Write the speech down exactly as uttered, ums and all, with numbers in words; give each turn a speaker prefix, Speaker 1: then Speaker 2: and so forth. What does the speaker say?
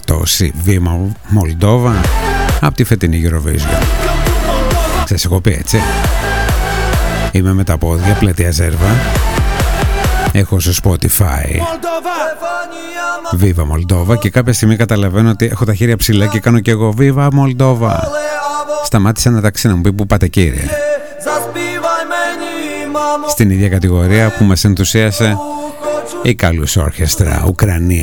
Speaker 1: το Βήμα Μολδόβα από τη φετινή Eurovision. Ξέρεις, έχω πει έτσι. Είμαι με τα πόδια, πλατεία Ζέρβα. Έχω στο Spotify Βίβα Μολδόβα και κάποια στιγμή καταλαβαίνω ότι έχω τα χέρια ψηλά και κάνω και εγώ Βίβα Μολδόβα. Σταμάτησα ένα ταξί να μου πει που πάτε κύριε. Στην ίδια κατηγορία που μας ενθουσίασε η Καλούς Όρχεστρα Ουκρανία.